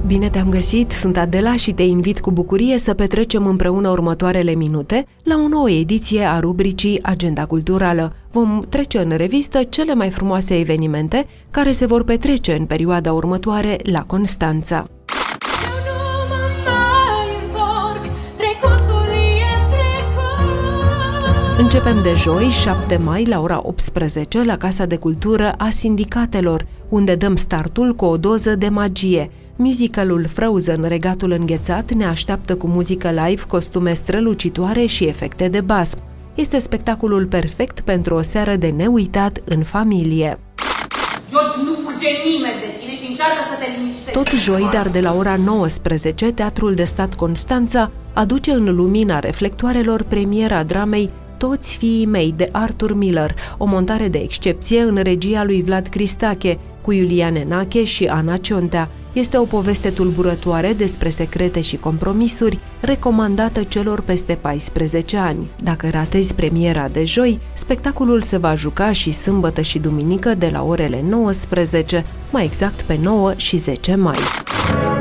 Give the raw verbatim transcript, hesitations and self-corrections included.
Bine te-am găsit, sunt Adela și te invit cu bucurie să petrecem împreună următoarele minute la o nouă ediție a rubricii Agenda Culturală. Vom trece în revistă cele mai frumoase evenimente care se vor petrece în perioada următoare la Constanța. Începem de joi, șapte mai, la ora optsprezece, la Casa de Cultură a Sindicatelor, unde dăm startul cu o doză de magie. Musicalul Frozen, Regatul Înghețat, ne așteaptă cu muzică live, costume strălucitoare și efecte de basm. Este spectacolul perfect pentru o seară de neuitat în familie. George, nu fuge nimeni de tine și încearcă să te liniștești. Tot joi, dar de la ora nouăsprezece, Teatrul de Stat Constanța aduce în lumina reflectoarelor premiera dramei Toți fiii mei, de Arthur Miller, o montare de excepție în regia lui Vlad Cristache, cu Iulian Enache și Ana Ciontea. Este o poveste tulburătoare despre secrete și compromisuri, recomandată celor peste paisprezece ani. Dacă ratezi premiera de joi, spectacolul se va juca și sâmbătă și duminică de la orele nouăsprezece, mai exact pe nouă și zece mai.